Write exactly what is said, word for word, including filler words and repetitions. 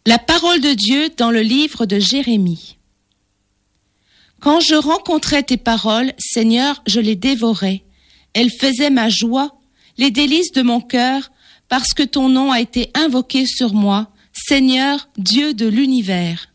La parole de Dieu dans le livre de Jérémie. Quand je rencontrais tes paroles, Seigneur, je les dévorais. Elles faisaient ma joie, les délices de mon cœur, parce que ton nom a été invoqué sur moi, Seigneur, Dieu de l'univers.